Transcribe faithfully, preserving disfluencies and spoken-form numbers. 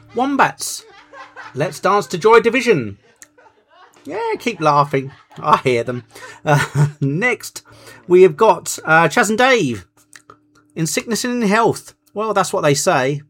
Wombats. Let's Dance to Joy Division. Yeah, keep laughing. I hear them. Uh, next, we have got uh, Chas and Dave. In Sickness and in Health. Well, that's what they say.